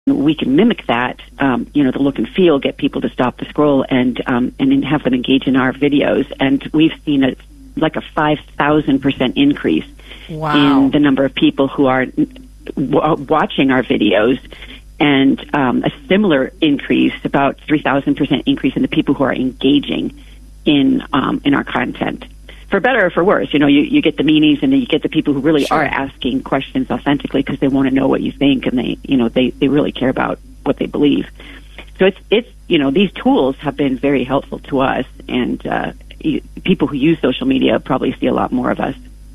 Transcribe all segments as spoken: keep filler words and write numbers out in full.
we can mimic that, um, you know, the look and feel, get people to stop the scroll and um, and then have them engage in our videos. And we've seen a like a five thousand percent increase wow. in the number of people who are w- watching our videos, and um, a similar increase, about three thousand percent increase in the people who are engaging in um, in our content. For better or for worse, you know, you, you get the meanies and then you get the people who really sure. are asking questions authentically because they want to know what you think, and they, you know, they, they really care about what they believe. So it's, it's, you know, these tools have been very helpful to us, and uh, people who use social media probably see a lot more of us.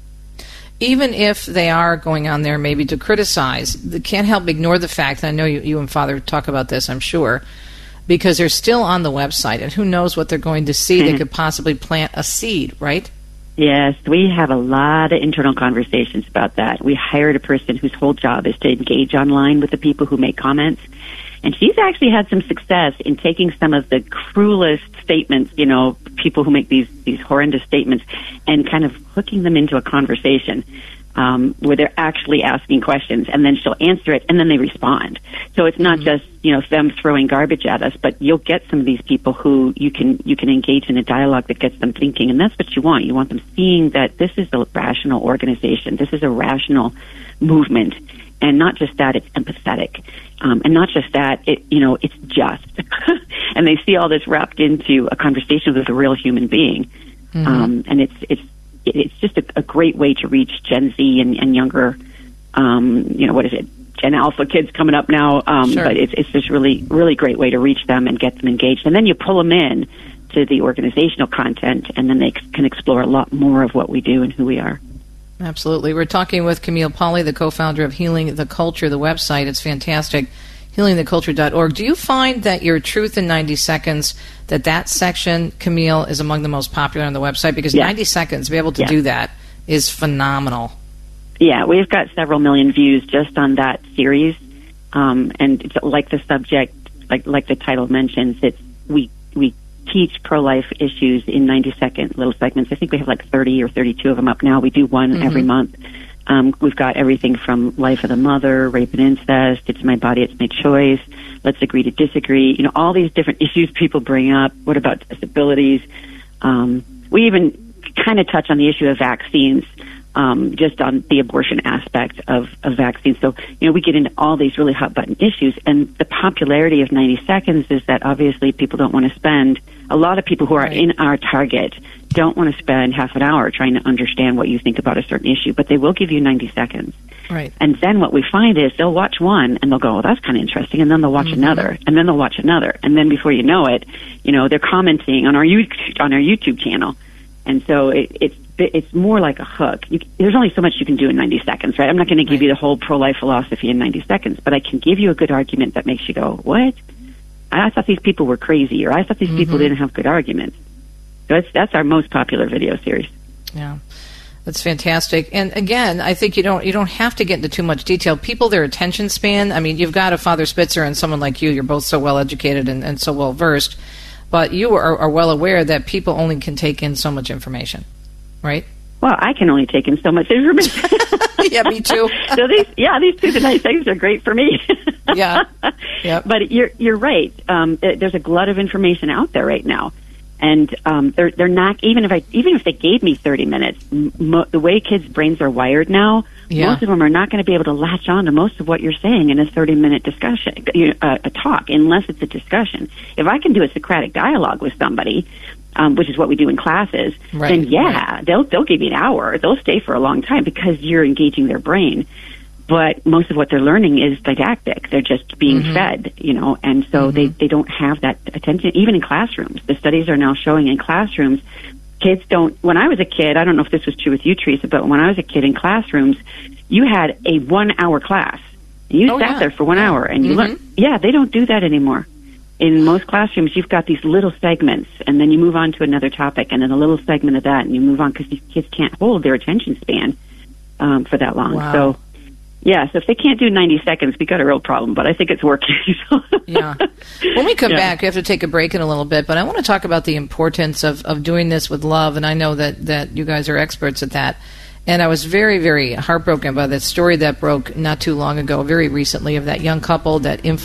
Even if they are going on there maybe to criticize, they can't help ignore the fact, and I know you, you and Father talk about this, I'm sure, because they're still on the website, and who knows what they're going to see. They could possibly plant a seed, right? Yes, we have a lot of internal conversations about that. We hired a person whose whole job is to engage online with the people who make comments. And she's actually had some success in taking some of the cruelest statements, you know, people who make these, these horrendous statements, and kind of hooking them into a conversation um, where they're actually asking questions, and then she'll answer it, and then they respond. So it's not mm-hmm. just, you know, them throwing garbage at us, but you'll get some of these people who you can you can engage in a dialogue that gets them thinking, and that's what you want. You want them seeing that this is a rational organization, this is a rational movement, and not just that, it's empathetic. Um, and not just that, it, you know, it's just. And they see all this wrapped into a conversation with a real human being. Mm-hmm. Um, and it's it's it's just a, a great way to reach Gen Z and, and younger, um, you know, what is it, Gen Alpha kids coming up now. Um, sure. But it's it's just really, really great way to reach them and get them engaged. And then you pull them in to the organizational content, and then they c- can explore a lot more of what we do and who we are. Absolutely. We're talking with Camille Pauley, the co-founder of Healing the Culture, the website. It's fantastic, healing the culture dot org. Do you find that your Truth in ninety seconds, that that section, Camille, is among the most popular on the website? Because yeah. ninety seconds, to be able to yeah. do that is phenomenal. Yeah, we've got several million views just on that series. Um, and it's like the subject, like like the title mentions, it's we we teach pro-life issues in ninety-second little segments. I think we have like thirty or thirty-two of them up now. We do one mm-hmm. every month. Um, we've got everything from life of the mother, rape and incest, it's my body, it's my choice, let's agree to disagree, you know, all these different issues people bring up. What about disabilities? Um, we even kind of touch on the issue of vaccines, um, just on the abortion aspect of, of vaccines. So, you know, we get into all these really hot button issues, and the popularity of ninety seconds is that obviously people don't want to spend, a lot of people who are right. in our target don't want to spend half an hour trying to understand what you think about a certain issue, but they will give you ninety seconds. Right. And then what we find is they'll watch one and they'll go, well, that's kind of interesting, and then they'll watch mm-hmm. another, and then they'll watch another, and then before you know it, you know, they're commenting on our YouTube, on our YouTube channel. And so it, it's it's more like a hook. You, there's only so much you can do in ninety seconds, right? I'm not going to give right. you the whole pro-life philosophy in ninety seconds, but I can give you a good argument that makes you go, what? I thought these people were crazy, or I thought these mm-hmm. people didn't have good arguments. So that's, that's our most popular video series. Yeah, that's fantastic. And again, I think you don't you don't have to get into too much detail. People, their attention span, I mean, you've got a Father Spitzer and someone like you. You're both so well educated and, and so well versed, but you are, are well aware that people only can take in so much information, right? Well, I can only take in so much information. Yeah, me too. So these, yeah, these two nice things are great for me. Yeah, yep. But you're you're right. Um, there's a glut of information out there right now, and um, they're they're not, even if I even if they gave me thirty minutes, mo- the way kids' brains are wired now, yeah. most of them are not going to be able to latch on to most of what you're saying in a thirty minute discussion, uh, a talk, unless it's a discussion. If I can do a Socratic dialogue with somebody, Um, which is what we do in classes, right, then yeah, right. they'll they'll give you an hour. They'll stay for a long time because you're engaging their brain. But most of what they're learning is didactic. They're just being mm-hmm. fed, you know, and so mm-hmm. they, they don't have that attention, even in classrooms. The studies are now showing in classrooms, kids don't, when I was a kid, I don't know if this was true with you, Teresa, but when I was a kid in classrooms, you had a one-hour class. And you oh, sat yeah. there for one hour and you mm-hmm. learned. Yeah, they don't do that anymore. In most classrooms, you've got these little segments, and then you move on to another topic, and then a little segment of that, and you move on because these kids can't hold their attention span um, for that long. Wow. So, yeah, so if they can't do ninety seconds, we got a real problem, but I think it's working. Yeah. When we come yeah. back, we have to take a break in a little bit, but I want to talk about the importance of, of doing this with love, and I know that, that you guys are experts at that. And I was very, very heartbroken by that story that broke not too long ago, very recently, of that young couple that